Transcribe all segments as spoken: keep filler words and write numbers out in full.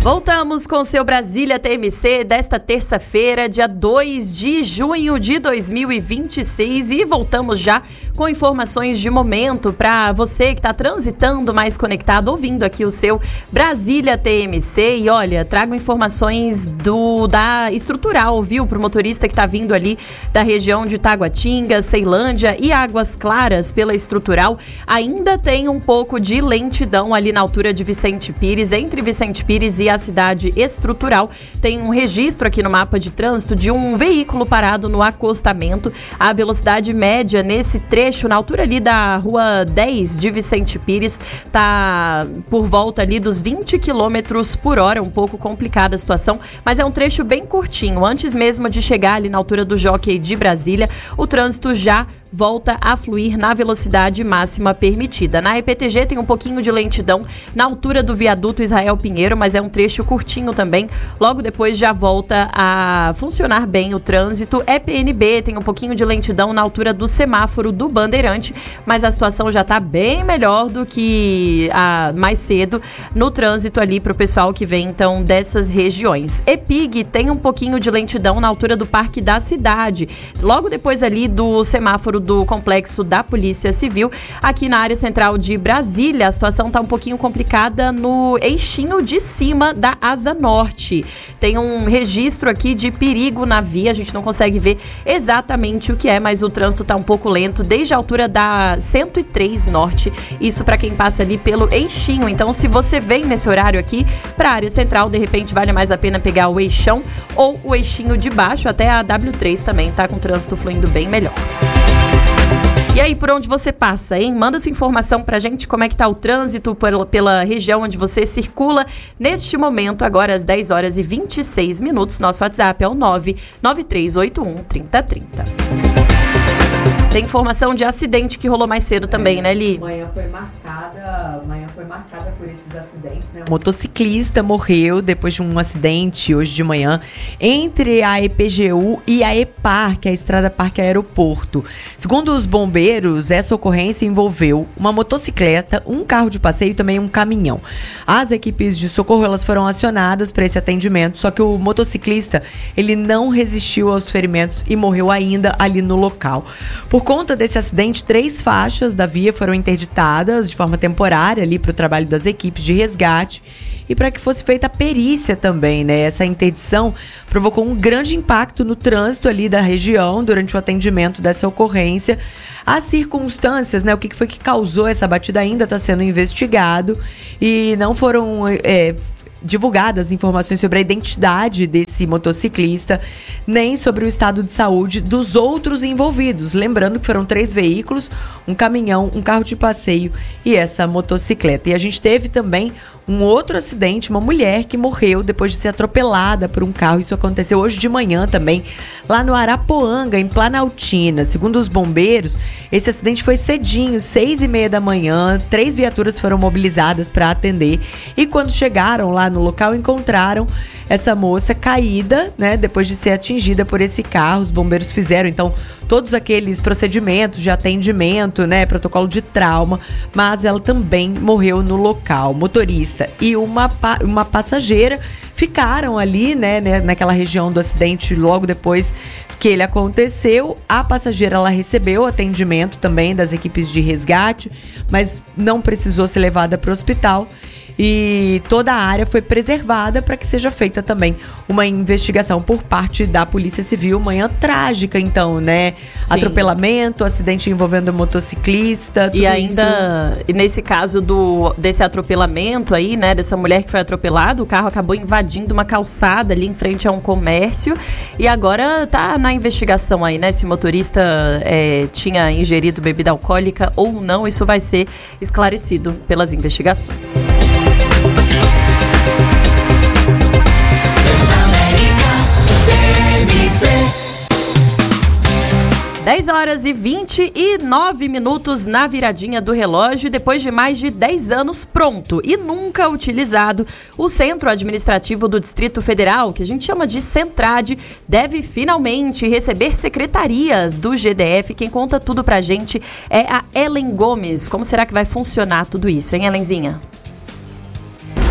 Voltamos com o seu Brasília T M C desta terça-feira, dia dois de junho de dois mil e vinte e seis, e voltamos já com informações de momento para você que está transitando mais conectado, ouvindo aqui o seu Brasília T M C. E olha, trago informações do da estrutural, viu, para o motorista que está vindo ali da região de Taguatinga, Ceilândia e Águas Claras pela estrutural. Ainda tem um pouco de lentidão ali na altura de Vicente Pires, entre Vicente Pires e a cidade estrutural. Tem um registro aqui no mapa de trânsito de um veículo parado no acostamento. A velocidade média nesse trecho, na altura ali da rua dez de Vicente Pires, tá por volta ali dos vinte quilômetros por hora. Um pouco complicada a situação, mas é um trecho bem curtinho. Antes mesmo de chegar ali na altura do Jockey de Brasília, o trânsito já volta a fluir na velocidade máxima permitida. Na E P T G tem um pouquinho de lentidão na altura do viaduto Israel Pinheiro, mas é um trecho curtinho também. Logo depois já volta a funcionar bem o trânsito. E P N B tem um pouquinho de lentidão na altura do semáforo do Bandeirante, mas a situação já está bem melhor do que a, mais cedo no trânsito ali para o pessoal que vem então dessas regiões. E P I G tem um pouquinho de lentidão na altura do Parque da Cidade, logo depois ali do semáforo do complexo da Polícia Civil. Aqui na área central de Brasília, a situação está um pouquinho complicada no eixinho de cima da Asa Norte. Tem um registro aqui de perigo na via, a gente não consegue ver exatamente o que é, mas o trânsito está um pouco lento desde a altura da cento e três Norte, isso para quem passa ali pelo eixinho. Então, se você vem nesse horário aqui para a área central, de repente vale mais a pena pegar o eixão ou o eixinho de baixo, até a W três também tá com o trânsito fluindo bem melhor. E aí, por onde você passa, hein? Manda sua informação pra gente, como é que tá o trânsito pela, pela região onde você circula neste momento, agora às dez horas e vinte e seis minutos. Nosso WhatsApp é o nove nove três oito um, três zero três zero. Tem informação de acidente que rolou mais cedo também, né, Li? Manhã foi marcada, manhã foi marcada por esses acidentes, né? O motociclista morreu depois de um acidente hoje de manhã entre a E P G U e a E Par, que é a Estrada Parque Aeroporto. Segundo os bombeiros, essa ocorrência envolveu uma motocicleta, um carro de passeio e também um caminhão. As equipes de socorro, elas foram acionadas para esse atendimento, só que o motociclista, ele não resistiu aos ferimentos e morreu ainda ali no local. Por conta desse acidente, três faixas da via foram interditadas de forma temporária ali para o trabalho das equipes de resgate e para que fosse feita a perícia também, né? Essa interdição provocou um grande impacto no trânsito ali da região durante o atendimento dessa ocorrência. As circunstâncias, né? O que foi que causou essa batida ainda está sendo investigado e não foram É, divulgadas informações sobre a identidade desse motociclista, nem sobre o estado de saúde dos outros envolvidos. Lembrando que foram três veículos, um caminhão, um carro de passeio e essa motocicleta. E a gente teve também um outro acidente, uma mulher que morreu depois de ser atropelada por um carro. Isso aconteceu hoje de manhã também, lá no Arapoanga, em Planaltina. Segundo os bombeiros, esse acidente foi cedinho, seis e meia da manhã. Três viaturas foram mobilizadas para atender. E quando chegaram lá no local, encontraram essa moça caída, né, depois de ser atingida por esse carro. Os bombeiros fizeram, então, todos aqueles procedimentos de atendimento, né, protocolo de trauma, mas ela também morreu no local. O motorista e uma, uma passageira ficaram ali, né, né, naquela região do acidente logo depois que ele aconteceu. A passageira, ela recebeu atendimento também das equipes de resgate, mas não precisou ser levada para o hospital. E toda a área foi preservada para que seja feita também uma investigação por parte da Polícia Civil. Manhã trágica, então, né? Sim. Atropelamento, acidente envolvendo motociclista, tudo e ainda, isso. Nesse caso do, desse atropelamento aí, né? Dessa mulher que foi atropelada, o carro acabou invadindo uma calçada ali em frente a um comércio e agora tá na investigação aí, né? Se o motorista é, tinha ingerido bebida alcoólica ou não, isso vai ser esclarecido pelas investigações. dez horas e vinte e nove minutos na viradinha do relógio. Depois de mais de dez anos pronto e nunca utilizado, o Centro Administrativo do Distrito Federal, que a gente chama de Centrad, deve finalmente receber secretarias do G D F. Quem conta tudo pra gente é a Ellen Gomes. Como será que vai funcionar tudo isso, hein, Ellenzinha?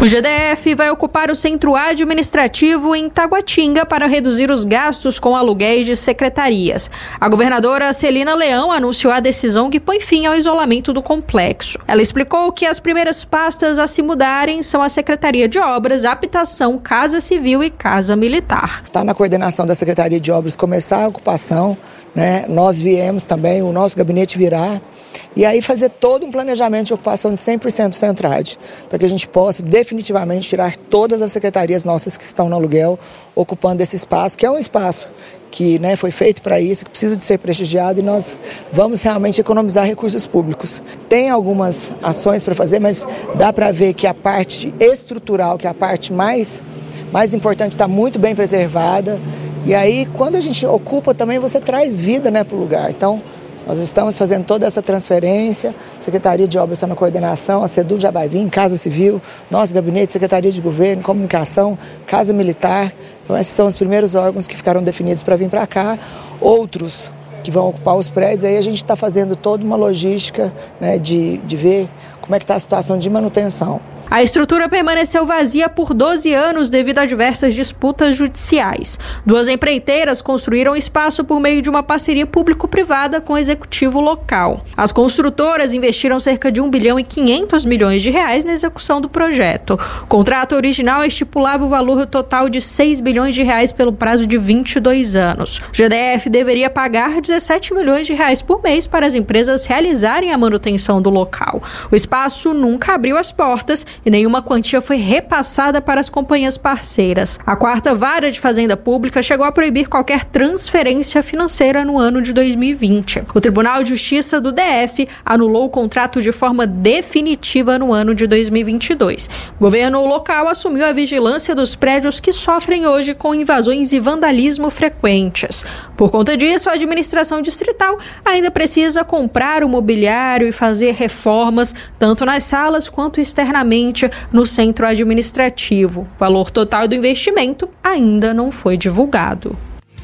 O G D F vai ocupar o centro administrativo em Taguatinga para reduzir os gastos com aluguéis de secretarias. A governadora Celina Leão anunciou a decisão que põe fim ao isolamento do complexo. Ela explicou que as primeiras pastas a se mudarem são a Secretaria de Obras, Habitação, Casa Civil e Casa Militar. Está na coordenação da Secretaria de Obras começar a ocupação, né? Nós viemos também, o nosso gabinete virá, e aí fazer todo um planejamento de ocupação de cem por cento Centrade, para que a gente possa definitivamente tirar todas as secretarias nossas que estão no aluguel, ocupando esse espaço, que é um espaço que, né, foi feito para isso, que precisa de ser prestigiado, e nós vamos realmente economizar recursos públicos. Tem algumas ações para fazer, mas dá para ver que a parte estrutural, que é a parte mais, mais importante, está muito bem preservada. E aí, quando a gente ocupa também, você traz vida, né, para o lugar. Então, nós estamos fazendo toda essa transferência, a Secretaria de Obras está na coordenação, a SEDU já vai vir, Casa Civil, nosso gabinete, Secretaria de Governo, Comunicação, Casa Militar. Então esses são os primeiros órgãos que ficaram definidos para vir para cá. Outros que vão ocupar os prédios, aí a gente está fazendo toda uma logística, né, de, de ver como é que está a situação de manutenção. A estrutura permaneceu vazia por doze anos devido a diversas disputas judiciais. Duas empreiteiras construíram espaço por meio de uma parceria público-privada com o executivo local. As construtoras investiram cerca de um bilhão e quinhentos milhões de reais na execução do projeto. O contrato original estipulava o valor total de seis bilhões de reais pelo prazo de vinte e dois anos. O G D F deveria pagar dezessete milhões de reais por mês para as empresas realizarem a manutenção do local. O espaço nunca abriu as portas e nenhuma quantia foi repassada para as companhias parceiras. A quarta vara de Fazenda Pública chegou a proibir qualquer transferência financeira no ano de dois mil e vinte. O Tribunal de Justiça do D F anulou o contrato de forma definitiva no ano de dois mil e vinte e dois. O governo local assumiu a vigilância dos prédios que sofrem hoje com invasões e vandalismo frequentes. Por conta disso, a administração distrital ainda precisa comprar o mobiliário e fazer reformas, tanto nas salas quanto externamente no centro administrativo. O valor total do investimento ainda não foi divulgado.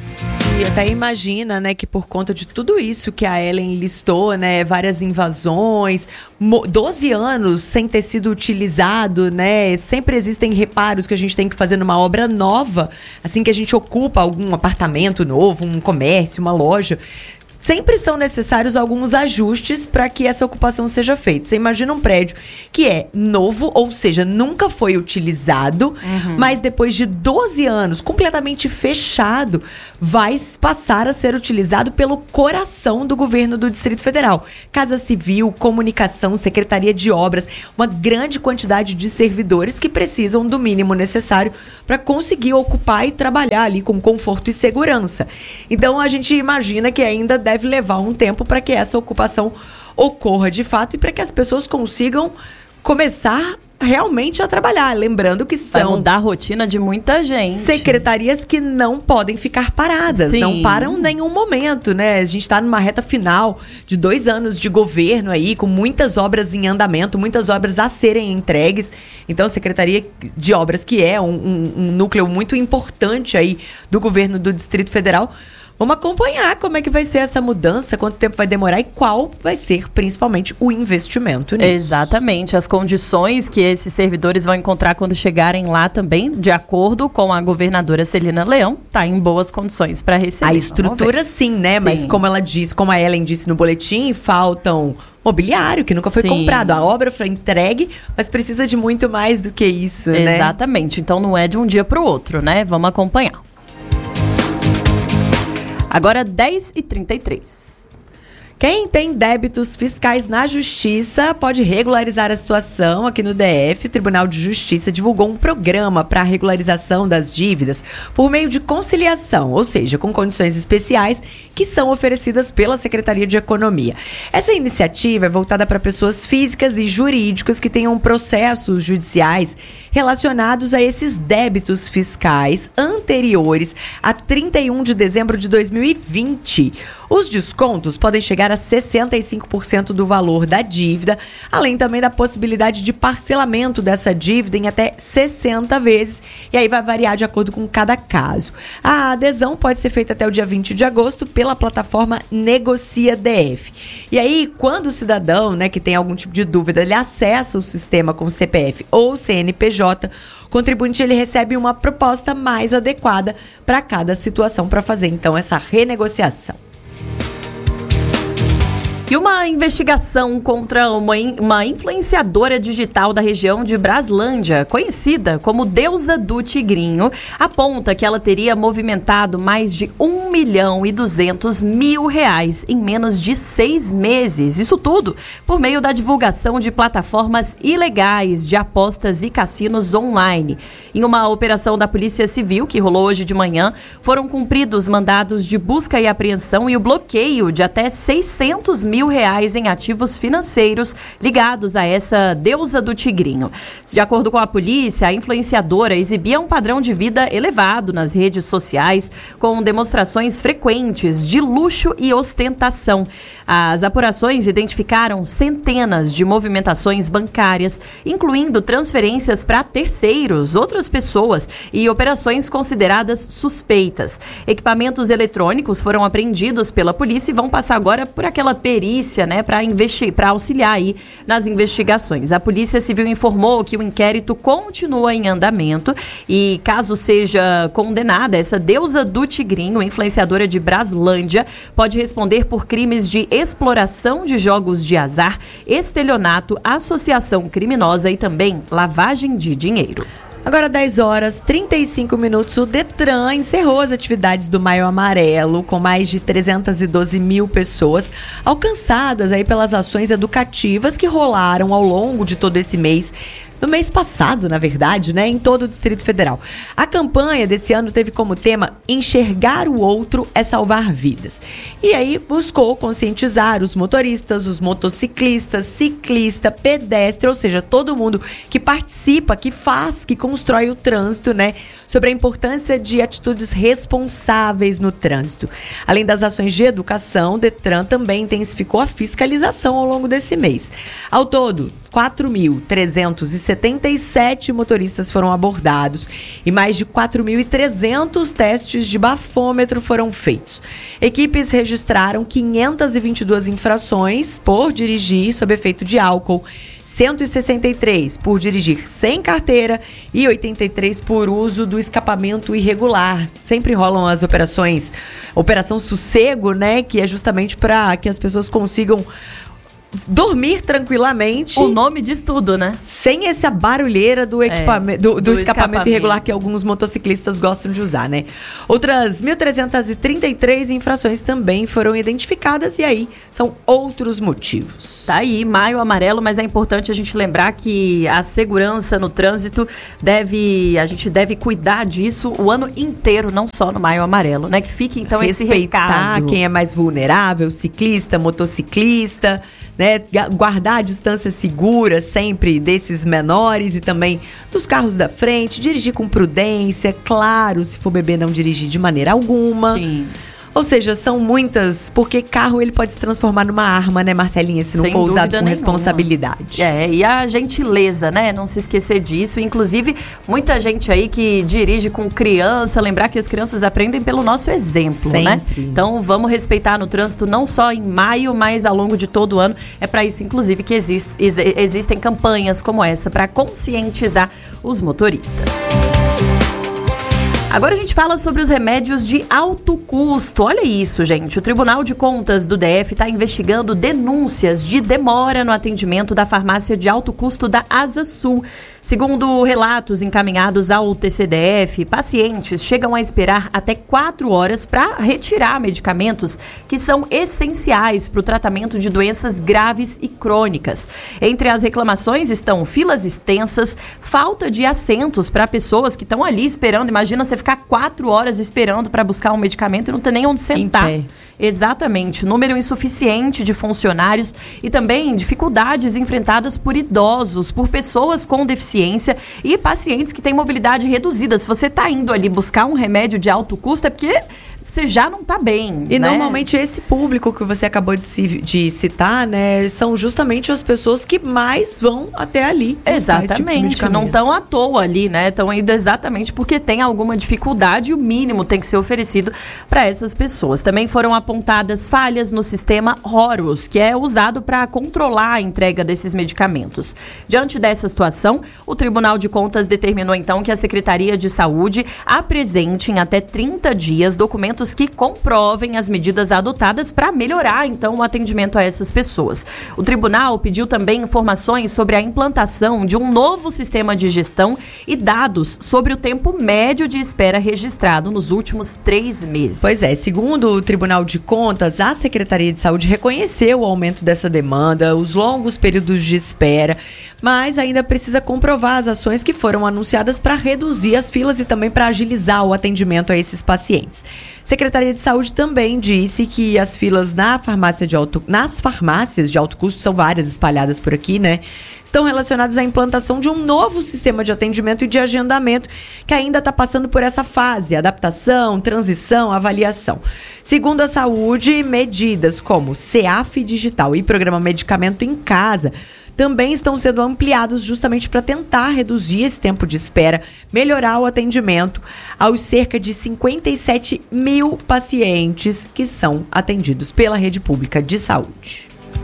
E até imagina, né, que por conta de tudo isso que a Ellen listou, né, várias invasões, doze anos sem ter sido utilizado, né, sempre existem reparos que a gente tem que fazer numa obra nova, assim que a gente ocupa algum apartamento novo, um comércio, uma loja. Sempre são necessários alguns ajustes para que essa ocupação seja feita. Você imagina um prédio que é novo, ou seja, nunca foi utilizado, uhum. mas depois de doze anos, completamente fechado, vai passar a ser utilizado pelo coração do governo do Distrito Federal. Casa Civil, Comunicação, Secretaria de Obras, uma grande quantidade de servidores que precisam do mínimo necessário para conseguir ocupar e trabalhar ali com conforto e segurança. Então, a gente imagina que ainda deve deve levar um tempo para que essa ocupação ocorra de fato e para que as pessoas consigam começar realmente a trabalhar. Lembrando que são... Vai mudar a rotina de muita gente. Secretarias que não podem ficar paradas, Sim. não param em nenhum momento, né? A gente está numa reta final de dois anos de governo aí, com muitas obras em andamento, muitas obras a serem entregues. Então, a Secretaria de Obras, que é um, um, um núcleo muito importante aí do governo do Distrito Federal, vamos acompanhar como é que vai ser essa mudança, quanto tempo vai demorar e qual vai ser, principalmente, o investimento nisso. Exatamente. As condições que esses servidores vão encontrar quando chegarem lá também, de acordo com a governadora Celina Leão, tá em boas condições para receber. A estrutura sim, né? Sim. Mas como ela disse, como a Ellen disse no boletim, faltam mobiliário, que nunca foi Sim. comprado. A obra foi entregue, mas precisa de muito mais do que isso, Exatamente. né? Exatamente. Então não é de um dia para o outro, né? Vamos acompanhar. Agora, dez e trinta e três. Quem tem débitos fiscais na Justiça pode regularizar a situação. Aqui no D F, o Tribunal de Justiça divulgou um programa para a regularização das dívidas por meio de conciliação, ou seja, com condições especiais que são oferecidas pela Secretaria de Economia. Essa iniciativa é voltada para pessoas físicas e jurídicas que tenham processos judiciais relacionados a esses débitos fiscais anteriores a trinta e um de dezembro de dois mil e vinte. Os descontos podem chegar a sessenta e cinco por cento do valor da dívida, além também da possibilidade de parcelamento dessa dívida em até sessenta vezes, e aí vai variar de acordo com cada caso. A adesão pode ser feita até o dia vinte de agosto pela plataforma Negocia D F. E aí, quando o cidadão, né, que tem algum tipo de dúvida, ele acessa o sistema com C P F ou C N P J, o contribuinte ele recebe uma proposta mais adequada para cada situação para fazer, então, essa renegociação. E uma investigação contra uma, uma influenciadora digital da região de Braslândia, conhecida como Deusa do Tigrinho, aponta que ela teria movimentado mais de um milhão e duzentos mil reais em menos de seis meses. Isso tudo por meio da divulgação de plataformas ilegais de apostas e cassinos online. Em uma operação da Polícia Civil, que rolou hoje de manhã, foram cumpridos mandados de busca e apreensão e o bloqueio de até seiscentos mil reais em ativos financeiros ligados a essa Deusa do Tigrinho. De acordo com a polícia, a influenciadora exibia um padrão de vida elevado nas redes sociais, com demonstrações frequentes de luxo e ostentação. As apurações identificaram centenas de movimentações bancárias, incluindo transferências para terceiros, outras pessoas e operações consideradas suspeitas. Equipamentos eletrônicos foram apreendidos pela polícia e vão passar agora por aquela perícia, né, para investi- para auxiliar aí nas investigações. A Polícia Civil informou que o inquérito continua em andamento e, caso seja condenada, essa Deusa do Tigrinho, influenciadora de Braslândia, pode responder por crimes de exploração de jogos de azar, estelionato, associação criminosa e também lavagem de dinheiro. Agora, dez horas e trinta e cinco minutos, o Detran encerrou as atividades do Maio Amarelo, com mais de trezentas e doze mil pessoas alcançadas aí pelas ações educativas que rolaram ao longo de todo esse mês. No mês passado, na verdade, né, em todo o Distrito Federal. A campanha desse ano teve como tema Enxergar o Outro é Salvar Vidas. E aí buscou conscientizar os motoristas, os motociclistas, ciclista, pedestre, ou seja, todo mundo que participa, que faz, que constrói o trânsito, né, sobre a importância de atitudes responsáveis no trânsito. Além das ações de educação, o Detran também intensificou a fiscalização ao longo desse mês. Ao todo, quatro mil trezentos e setenta e sete motoristas foram abordados e mais de quatro mil e trezentos testes de bafômetro foram feitos. Equipes registraram quinhentas e vinte e duas infrações por dirigir sob efeito de álcool, cento e sessenta e três por dirigir sem carteira e oitenta e três por uso do escapamento irregular. Sempre rolam as operações, Operação Sossego, né, que é justamente para que as pessoas consigam dormir tranquilamente. O nome diz tudo, né? Sem essa barulheira do, equipamento, é, do, do, do escapamento, escapamento irregular que alguns motociclistas gostam de usar, né? Outras mil trezentas e trinta e três infrações também foram identificadas e aí são outros motivos. Tá aí, Maio Amarelo, mas é importante a gente lembrar que a segurança no trânsito deve, a gente deve cuidar disso o ano inteiro, não só no Maio Amarelo, né? Que fique então esse recado. Respeitar quem é mais vulnerável, ciclista, motociclista, né, guardar a distância segura sempre desses menores e também dos carros da frente, dirigir com prudência, claro, se for beber não dirigir de maneira alguma. Sim. Ou seja, são muitas, porque carro ele pode se transformar numa arma, né, Marcelinha, se não Sem for usado com nenhuma. responsabilidade. É, e a gentileza, né, não se esquecer disso. Inclusive, muita gente aí que dirige com criança, lembrar que as crianças aprendem pelo nosso exemplo, Sempre. né? Então, vamos respeitar no trânsito não só em maio, mas ao longo de todo o ano. É para isso, inclusive, que existe, existem campanhas como essa, para conscientizar os motoristas. Agora a gente fala sobre os remédios de alto custo. Olha isso, gente. O Tribunal de Contas do D F está investigando denúncias de demora no atendimento da farmácia de alto custo da Asa Sul. Segundo relatos encaminhados ao T C D F, pacientes chegam a esperar até quatro horas para retirar medicamentos que são essenciais para o tratamento de doenças graves e crônicas. Entre as reclamações estão filas extensas, falta de assentos para pessoas que estão ali esperando. Imagina você ficar quatro horas esperando para buscar um medicamento e não ter nem onde sentar. Em pé. Exatamente. Número insuficiente de funcionários e também dificuldades enfrentadas por idosos, por pessoas com deficiência e pacientes que têm mobilidade reduzida. Se você está indo ali buscar um remédio de alto custo, é porque você já não tá bem, E né? normalmente esse público que você acabou de, ci- de citar, né, são justamente as pessoas que mais vão até ali. buscar esse tipo de Exatamente, medicamento. não estão à toa ali, né? Estão indo exatamente porque tem alguma dificuldade e o mínimo tem que ser oferecido para essas pessoas. Também foram apontadas falhas no sistema Horus, que é usado para controlar a entrega desses medicamentos. Diante dessa situação, o Tribunal de Contas determinou então que a Secretaria de Saúde apresente em até trinta dias documentos que comprovem as medidas adotadas para melhorar então o atendimento a essas pessoas. O tribunal pediu também informações sobre a implantação de um novo sistema de gestão e dados sobre o tempo médio de espera registrado nos últimos três meses. Pois é, segundo o Tribunal de Contas, a Secretaria de Saúde reconheceu o aumento dessa demanda, os longos períodos de espera, mas ainda precisa comprovar as ações que foram anunciadas para reduzir as filas e também para agilizar o atendimento a esses pacientes. A Secretaria de Saúde também disse que as filas na farmácia de alto, nas farmácias de alto custo, são várias espalhadas por aqui, né? Estão relacionadas à implantação de um novo sistema de atendimento e de agendamento que ainda está passando por essa fase, adaptação, transição, avaliação. Segundo a saúde, medidas como C A F Digital e Programa Medicamento em Casa também estão sendo ampliados justamente para tentar reduzir esse tempo de espera, melhorar o atendimento aos cerca de cinquenta e sete mil pacientes que são atendidos pela rede pública de saúde.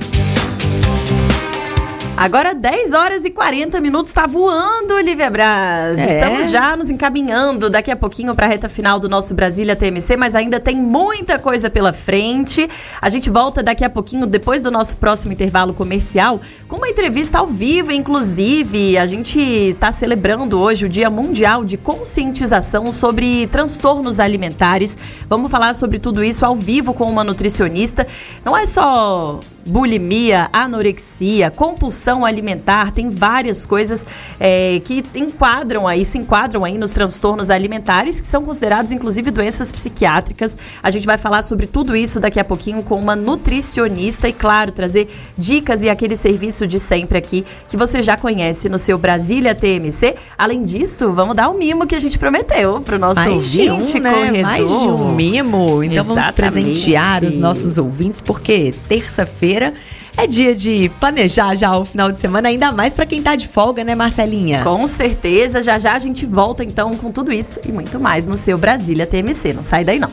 Agora dez horas e quarenta minutos, tá voando, Olivia Braz. É. Estamos já nos encaminhando daqui a pouquinho para a reta final do nosso Brasília T M C, mas ainda tem muita coisa pela frente. A gente volta daqui a pouquinho, depois do nosso próximo intervalo comercial, com uma entrevista ao vivo, inclusive. A gente está celebrando hoje o Dia Mundial de Conscientização sobre Transtornos Alimentares. Vamos falar sobre tudo isso ao vivo com uma nutricionista. Não é só bulimia, anorexia, compulsão alimentar, tem várias coisas é, que enquadram aí, se enquadram aí nos transtornos alimentares, que são considerados inclusive doenças psiquiátricas. A gente vai falar sobre tudo isso daqui a pouquinho com uma nutricionista e, claro, trazer dicas e aquele serviço de sempre aqui que você já conhece no seu Brasília T M C. Além disso, vamos dar o mimo que a gente prometeu pro nosso Mais de ouvinte um, né? corredor. Mais de um mimo. Então vamos Exatamente. presentear os nossos ouvintes, porque terça-feira é dia de planejar já o final de semana, ainda mais para quem tá de folga, né, Marcelinha? Com certeza, já já a gente volta então com tudo isso e muito mais no seu Brasília T M C. Não sai daí não.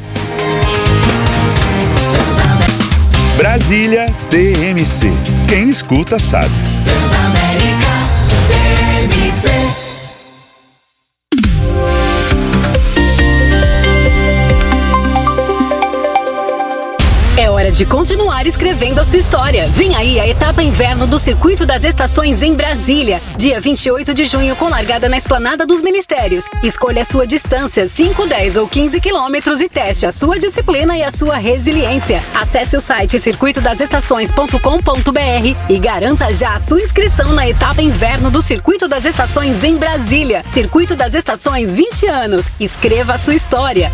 Brasília T M C. Quem escuta sabe. Transamérica T M C. É hora de continuar escrevendo a sua história. Vem aí a etapa inverno do Circuito das Estações em Brasília. Dia vinte e oito de junho, com largada na Esplanada dos Ministérios. Escolha a sua distância, cinco, dez ou quinze quilômetros, e teste a sua disciplina e a sua resiliência. Acesse o site circuito das estações ponto com ponto b r e garanta já a sua inscrição na etapa inverno do Circuito das Estações em Brasília. Circuito das Estações, vinte anos. Escreva a sua história.